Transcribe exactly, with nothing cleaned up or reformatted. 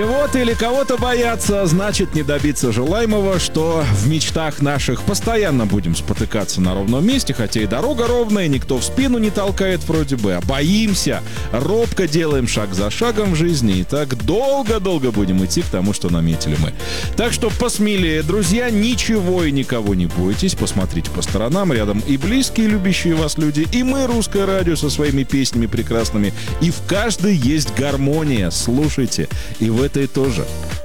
Вот или кого-то бояться, значит не добиться желаемого, что в мечтах наших постоянно будем спотыкаться на ровном месте, хотя и дорога ровная, никто в спину не толкает вроде бы, а боимся, робко делаем шаг за шагом в жизни и так долго-долго будем идти к тому, что наметили мы. Так что посмелее, друзья, ничего и никого не бойтесь, посмотрите по сторонам, рядом и близкие, любящие вас люди, и мы, Русское радио, со своими песнями прекрасными, и в каждой есть гармония, слушайте, и в этой тоже.